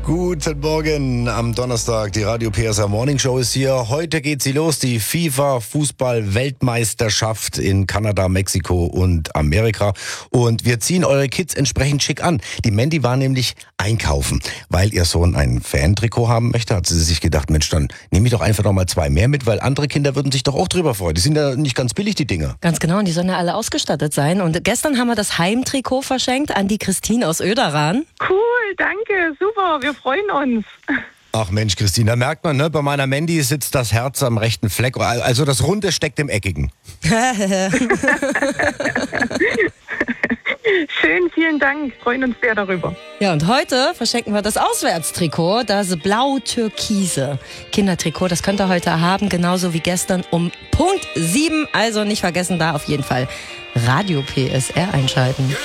Guten Morgen am Donnerstag. Die Radio PSR Morning Show ist hier. Heute geht sie los, die FIFA-Fußball-Weltmeisterschaft in Kanada, Mexiko und Amerika. Und wir ziehen eure Kids entsprechend schick an. Die Mandy war nämlich einkaufen. Weil ihr Sohn ein Fan-Trikot haben möchte, hat sie sich gedacht, Mensch, dann nehme ich doch einfach noch mal 2 mehr mit, weil andere Kinder würden sich doch auch drüber freuen. Die sind ja nicht ganz billig, die Dinger. Ganz genau, und die sollen ja alle ausgestattet sein. Und gestern haben wir das Heimtrikot verschenkt an die Christine aus Oederan. Cool, danke, super, wir freuen uns. Ach Mensch, Christine, da merkt man, ne, bei meiner Mandy sitzt das Herz am rechten Fleck. Also das Runde steckt im Eckigen. Schön, vielen Dank, freuen uns sehr darüber. Ja, und heute verschenken wir das Auswärtstrikot, das blau-türkise Kindertrikot. Das könnt ihr heute haben, genauso wie gestern um Punkt 7. Also nicht vergessen, da auf jeden Fall Radio PSR einschalten.